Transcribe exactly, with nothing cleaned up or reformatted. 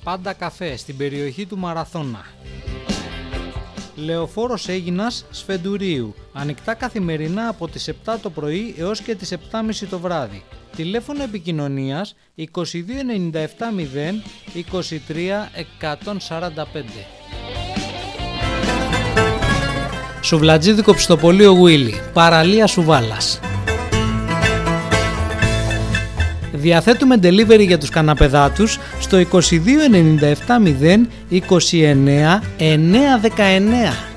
Πάντα καφέ στην περιοχή του Μαραθώνα. Λεωφόρος Αίγινας Σφεντουρίου. Ανοιχτά καθημερινά από τις επτά το πρωί έως και τις επτά και μισή το βράδυ. Τηλέφωνο επικοινωνίας είκοσι δύο ενενήντα επτά μηδέν είκοσι τρία εκατόν σαράντα πέντε. Σουβλατζίδικο Πιστοπωλείο Γουίλι, παραλία Σουβάλας. Διαθέτουμε delivery για τους καναπεδάτους στο είκοσι δύο ενενήντα επτά μηδέν είκοσι εννέα εννιακόσια δεκαεννέα.